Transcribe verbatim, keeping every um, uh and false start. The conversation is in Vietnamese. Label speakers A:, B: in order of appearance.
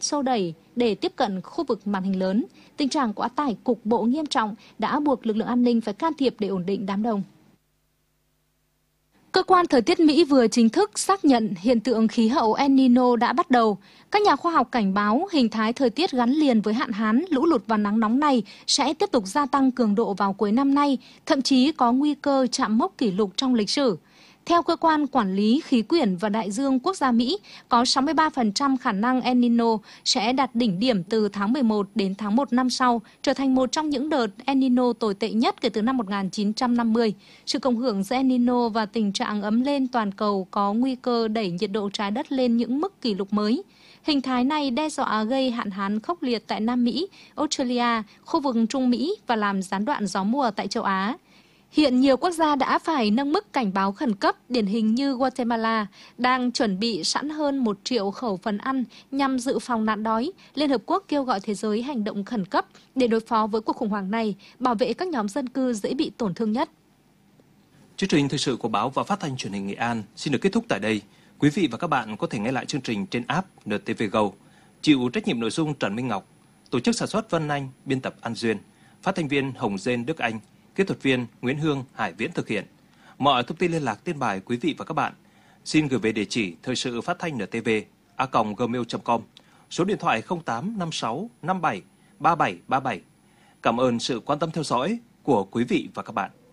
A: xô đẩy để tiếp cận khu vực màn hình lớn. Tình trạng quá tải cục bộ nghiêm trọng đã buộc lực lượng an ninh phải can thiệp để ổn định đám đông. Cơ quan thời tiết Mỹ vừa chính thức xác nhận hiện tượng khí hậu El Nino đã bắt đầu. Các nhà khoa học cảnh báo hình thái thời tiết gắn liền với hạn hán, lũ lụt và nắng nóng này sẽ tiếp tục gia tăng cường độ vào cuối năm nay, thậm chí có nguy cơ chạm mốc kỷ lục trong lịch sử. Theo Cơ quan Quản lý Khí quyển và Đại dương Quốc gia Mỹ, có sáu mươi ba phần trăm khả năng El Nino sẽ đạt đỉnh điểm từ tháng mười một đến tháng một năm sau, trở thành một trong những đợt El Nino tồi tệ nhất kể từ năm một nghìn chín trăm năm mươi. Sự cộng hưởng giữa El Nino và tình trạng ấm lên toàn cầu có nguy cơ đẩy nhiệt độ trái đất lên những mức kỷ lục mới. Hình thái này đe dọa gây hạn hán khốc liệt tại Nam Mỹ, Australia, khu vực Trung Mỹ và làm gián đoạn gió mùa tại châu Á. Hiện nhiều quốc gia đã phải nâng mức cảnh báo khẩn cấp, điển hình như Guatemala, đang chuẩn bị sẵn hơn một triệu khẩu phần ăn nhằm dự phòng nạn đói. Liên Hợp Quốc kêu gọi thế giới hành động khẩn cấp để đối phó với cuộc khủng hoảng này, bảo vệ các nhóm dân cư dễ bị tổn thương nhất.
B: Chương trình thời sự của báo và phát thanh truyền hình Nghệ An xin được kết thúc tại đây. Quý vị và các bạn có thể nghe lại chương trình trên app en tê vê Go. Chịu trách nhiệm nội dung Trần Minh Ngọc, tổ chức sản xuất Vân Anh, biên tập An Duyên, phát thanh viên Hồng Dên Đức Anh, kỹ thuật viên Nguyễn Hương Hải Viễn thực hiện. Mọi thông tin liên lạc tin bài quý vị và các bạn xin gửi về địa chỉ thời sự phát thanh en tê vê a còng gmail chấm com, số điện thoại không tám năm sáu năm bảy ba bảy ba bảy. Cảm ơn sự quan tâm theo dõi của quý vị và các bạn.